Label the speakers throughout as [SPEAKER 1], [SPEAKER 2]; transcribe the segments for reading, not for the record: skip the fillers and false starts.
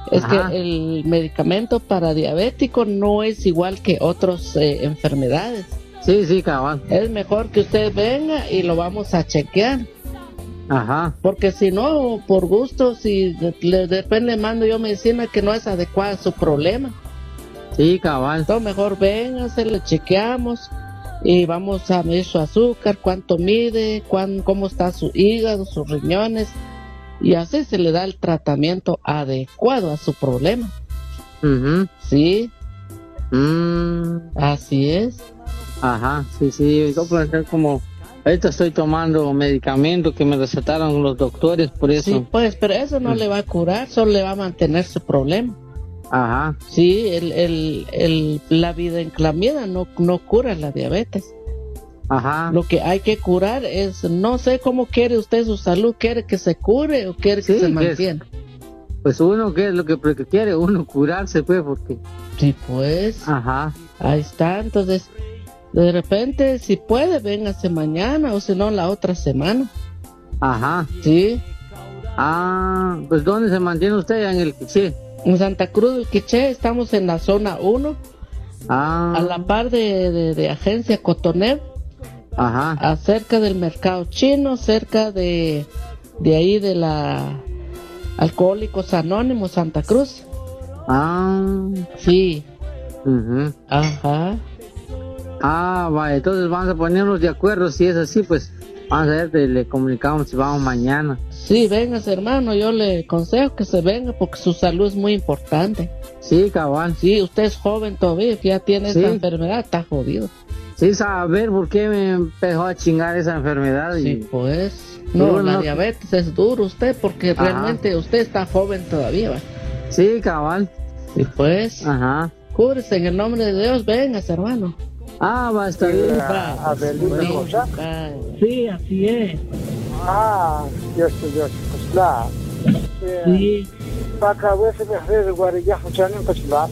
[SPEAKER 1] Es
[SPEAKER 2] Ajá.
[SPEAKER 1] que el medicamento para diabético no es igual que otras enfermedades.
[SPEAKER 2] Sí, cabal.
[SPEAKER 1] Es mejor que usted venga y lo vamos a chequear.
[SPEAKER 2] Ajá.
[SPEAKER 1] Porque si no, por gusto, si después le mando yo medicina que no es adecuada a su problema.
[SPEAKER 2] Sí, cabal.
[SPEAKER 1] Entonces mejor venga, se le chequeamos y vamos a medir su azúcar, cuánto mide, cómo está su hígado, sus riñones, y así se le da el tratamiento adecuado a su problema. Sí, así es.
[SPEAKER 2] Ajá, sí. Yo por ejemplo, como ahorita estoy tomando medicamento que me recetaron los doctores, por eso.
[SPEAKER 1] Sí, pues, pero eso no le va a curar, solo le va a mantener su problema.
[SPEAKER 2] Ajá.
[SPEAKER 1] Sí, la videnclamida no cura la diabetes.
[SPEAKER 2] Ajá.
[SPEAKER 1] Lo que hay que curar es, no sé cómo quiere usted su salud, ¿quiere que se cure o quiere que se mantenga?
[SPEAKER 2] Pues uno, ¿qué es lo que quiere? Uno curarse, pues, porque...
[SPEAKER 1] Sí, pues.
[SPEAKER 2] Ajá.
[SPEAKER 1] Ahí está, entonces, de repente, si puede, véngase mañana o si no, la otra semana.
[SPEAKER 2] Ajá.
[SPEAKER 1] Sí.
[SPEAKER 2] Ah, pues ¿dónde se mantiene usted? En el Quiché.
[SPEAKER 1] En Santa Cruz del Quiché, estamos en la zona 1. A la par de Agencia Cotonel.
[SPEAKER 2] Ajá.
[SPEAKER 1] Cerca del mercado chino, cerca de ahí de la Alcohólicos Anónimos Santa Cruz. Sí. Ajá.
[SPEAKER 2] Vale, entonces vamos a ponernos de acuerdo, si es así, pues vamos a ver, le comunicamos si vamos mañana.
[SPEAKER 1] Sí, véngase, hermano, yo le aconsejo que se venga porque su salud es muy importante.
[SPEAKER 2] Sí, cabal.
[SPEAKER 1] Sí, usted es joven todavía, que ya tiene esta enfermedad, está jodido.
[SPEAKER 2] Sí, saber por qué me empezó a chingar esa enfermedad.
[SPEAKER 1] Sí, pues. No, la diabetes es duro usted porque realmente usted está joven todavía, ¿va?
[SPEAKER 2] Sí, cabal.
[SPEAKER 1] Sí, pues.
[SPEAKER 2] Ajá.
[SPEAKER 1] Cúrese en el nombre de Dios, véngase, hermano.
[SPEAKER 2] Va a estar bien.
[SPEAKER 1] Sí, así es.
[SPEAKER 3] Dios, pues claro.
[SPEAKER 1] Sí.
[SPEAKER 3] Para veces me hace guarilla, pues claro.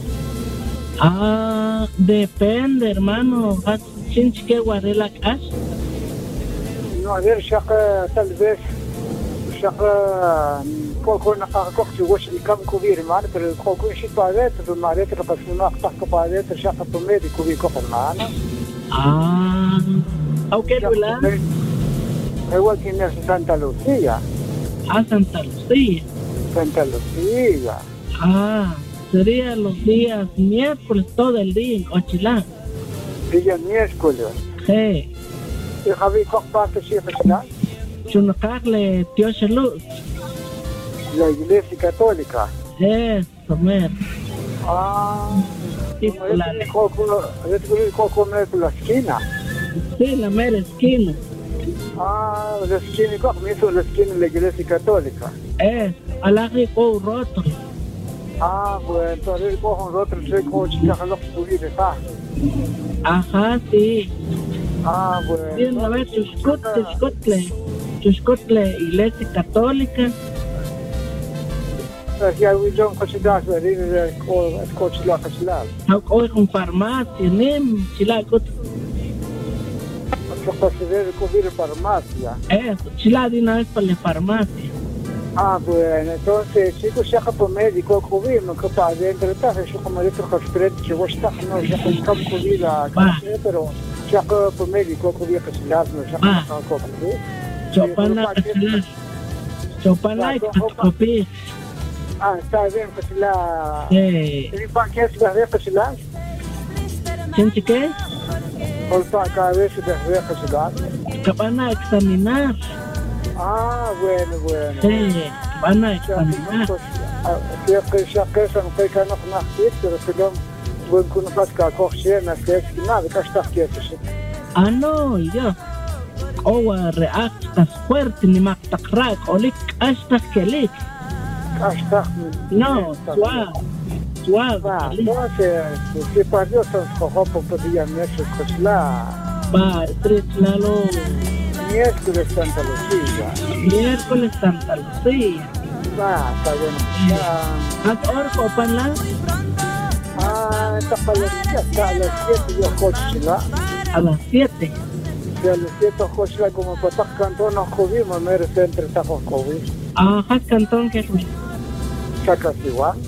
[SPEAKER 1] Depende, hermano. ¿Tienes que guardar la casa?
[SPEAKER 3] No, a ver, tal vez, poco نقاقك وش اللي كم كبير معنا pero poco شيء بعدين تبغى بس ما أخطأك بعدين تشاف بميدي كبير كفر معنا.
[SPEAKER 1] ¿A qué lugar?
[SPEAKER 3] هو كنا في سانتا لوسيا.
[SPEAKER 1] Santa Lucía.
[SPEAKER 3] Santa Lucía.
[SPEAKER 1] Sería los días miércoles todo el día en Ochilán.
[SPEAKER 3] Día miércoles.
[SPEAKER 1] Sí.
[SPEAKER 3] ¿Y Javi parte si es
[SPEAKER 1] Chunacarle Dios Luz.
[SPEAKER 3] La iglesia católica.
[SPEAKER 1] Eso, mer.
[SPEAKER 3] Sí, la esquina.
[SPEAKER 1] Sí, la mera esquina.
[SPEAKER 3] La esquina, ¿cómo hizo la esquina de la iglesia católica?
[SPEAKER 1] Alaji con roto.
[SPEAKER 3] Bueno, entonces cojo un roto, sé cómo chica lo que pudiera estar.
[SPEAKER 1] Ajá, sí.
[SPEAKER 3] Bueno.
[SPEAKER 1] Sí, a ver, Chuscotle, iglesia católica.
[SPEAKER 3] Si hay un john cochidas, el coche la casilla.
[SPEAKER 1] Hoy con farmacia, nem, chilaco.
[SPEAKER 3] Yo considero que hubiera farmacia.
[SPEAKER 1] Chila de una vez para la farmacia.
[SPEAKER 3] Bueno, entonces, chicos, ya por médico, cubrimos, que para adentro, yo como de otro hospital, que vos estás, no, ya con campo vida, pero ya por médico, cubrir casilla, no, ya con cubrir.
[SPEAKER 1] Chopana casilla. Chopana y copia.
[SPEAKER 3] Está bien, casilla. ¿Y para qué es la de casilla?
[SPEAKER 1] ¿Quién qué?
[SPEAKER 3] Por cada vez se ve casilla.
[SPEAKER 1] Que van a examinar.
[SPEAKER 3] Bueno.
[SPEAKER 1] Sí, van a examinar.
[SPEAKER 3] Ya que son que no conocen, pero que no pueden conocer que cogen las que es nada, que está quieto.
[SPEAKER 1] No, yo. Reactas fuerte ni mactacrac, olik hasta que lick. No, suave.
[SPEAKER 3] Entonces, si para Dios son cojones, podrían hacer cosas.
[SPEAKER 1] Tritlalo.
[SPEAKER 3] Miércoles Santa Lucía.
[SPEAKER 1] Santa Lucía.
[SPEAKER 3] Está bueno.
[SPEAKER 1] ¿Has orco panla?
[SPEAKER 3] Está para a las 7 yo coche, ¿no?
[SPEAKER 1] A las 7.
[SPEAKER 3] Si a las 7 coche como para cantón nos cubrimos, merece entre tacos cubrir.
[SPEAKER 1] Cantón que
[SPEAKER 3] Sacas igual.